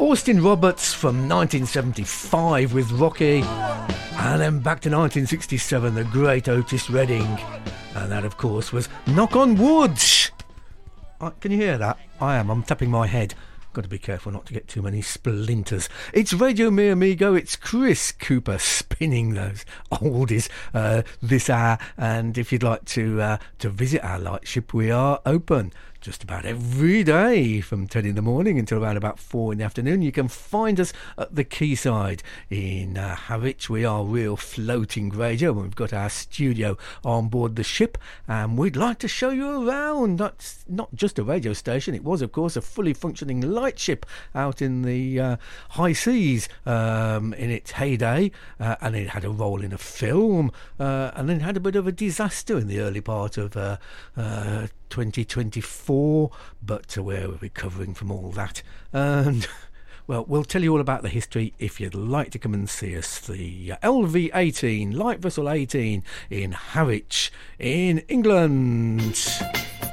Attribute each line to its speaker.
Speaker 1: Austin Roberts from 1975 with Rocky, and then back to 1967, the great Otis Redding, and that of course was Knock on Wood. Can you hear that? I'm tapping my head. Got to be careful not to get too many splinters. It's Radio Mi Amigo. It's Chris Cooper spinning those oldies this hour. And if you'd like to visit our lightship, we are open just about every day from 10 in the morning until around about 4 in the afternoon. You can find us at the quayside in Harwich. We are real floating radio, and we've got our studio on board the ship, and we'd like to show you around. That's not just a radio station. It was, of course, a fully functioning lightship out in the high seas in its heyday, and it had a role in a film, and then had a bit of a disaster in the early part of 2024, but we're recovering from all that. And well, we'll tell you all about the history if you'd like to come and see us. The LV18, Light Vessel 18 in Harwich in England.